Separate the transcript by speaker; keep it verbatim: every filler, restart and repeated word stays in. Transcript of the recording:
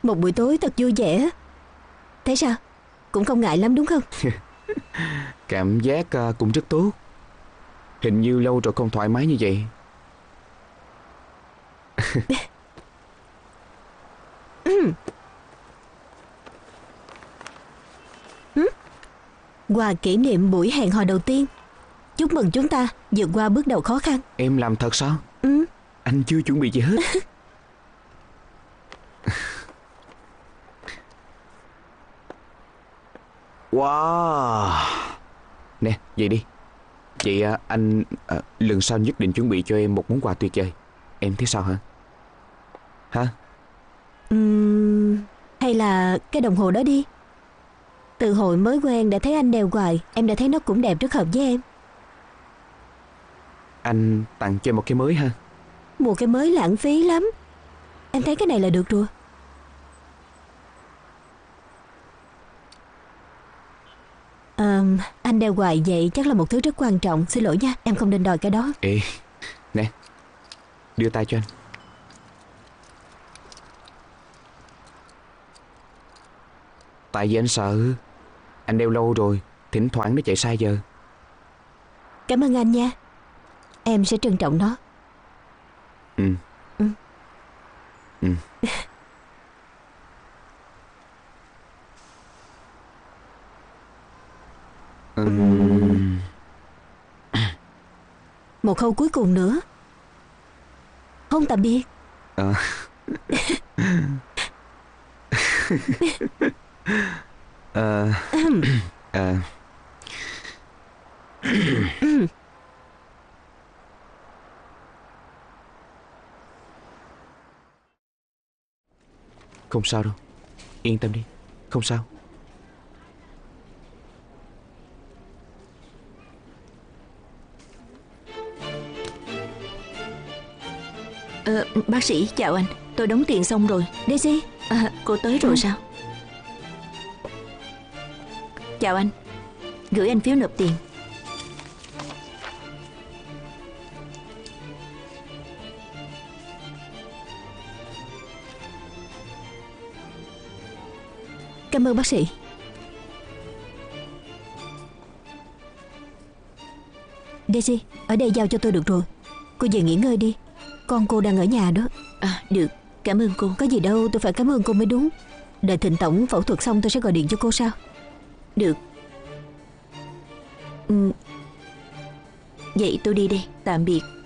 Speaker 1: Một buổi tối thật vui vẻ. Thế sao? Cũng không ngại lắm đúng không?
Speaker 2: Cảm giác uh, cũng rất tốt. Hình như lâu rồi không thoải mái như vậy.
Speaker 1: Ừ. Ừ? Quà kỷ niệm buổi hẹn hò đầu tiên. Chúc mừng chúng ta vượt qua bước đầu khó khăn.
Speaker 2: Em làm thật sao?
Speaker 1: Ừ.
Speaker 2: Anh chưa chuẩn bị gì hết. Wow. Nè, vậy đi. Vậy à, anh à, lần sau nhất định chuẩn bị cho em một món quà tuyệt vời. Em thấy sao hả? Hả?
Speaker 1: Uhm, hay là cái đồng hồ đó đi. Từ hồi mới quen đã thấy anh đeo hoài. Em đã thấy nó cũng đẹp, rất hợp với em.
Speaker 2: Anh tặng cho em một cái mới ha.
Speaker 1: Mua cái mới lãng phí lắm. Em thấy cái này là được rồi. à, Anh đeo hoài vậy chắc là một thứ rất quan trọng. Xin lỗi nha, em không nên đòi cái đó.
Speaker 2: Ê, nè, đưa tay cho anh. Tại vì anh sợ anh đeo lâu rồi, thỉnh thoảng nó chạy sai giờ.
Speaker 1: Cảm ơn anh nha. Em sẽ trân trọng nó.
Speaker 2: Ừ.
Speaker 1: Ừ.
Speaker 2: Ừ. Uhm.
Speaker 1: Một câu cuối cùng nữa. Hôn tạm biệt.
Speaker 2: À. à. à. Không sao đâu. Yên tâm đi. Không sao.
Speaker 3: Ờ, bác sĩ chào anh. Tôi đóng tiền xong rồi.
Speaker 1: Daisy.
Speaker 3: À, cô tới rồi
Speaker 1: Ừ.
Speaker 3: sao? Chào anh. Gửi anh phiếu nộp tiền.
Speaker 1: Cảm ơn bác sĩ. Daisy, ở đây giao cho tôi được rồi. Cô về nghỉ ngơi đi. Con cô đang ở nhà đó.
Speaker 3: À, được. Cảm ơn cô.
Speaker 1: Có gì đâu, tôi phải cảm ơn cô mới đúng. Đợi Thịnh tổng phẫu thuật xong tôi sẽ gọi điện cho cô sao?
Speaker 3: Được.
Speaker 1: Ừ.
Speaker 3: Vậy tôi đi đây. Tạm biệt.